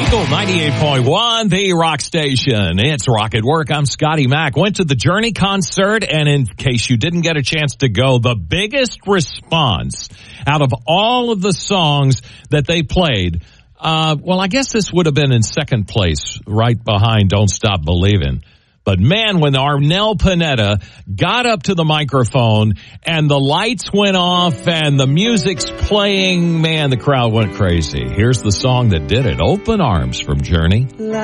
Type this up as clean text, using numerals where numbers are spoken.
Eagle 98.1, the rock station. It's Rock at Work. I'm Scotty Mac. Went to the Journey concert, and in case you didn't get a chance to go, the biggest response out of all of the songs that they played, well, I guess this would have been in second place, right behind Don't Stop Believin'. But man, when Arnel Pineda got up to the microphone and the lights went off and the music's playing, man, the crowd went crazy. Here's the song that did it. Open Arms from Journey.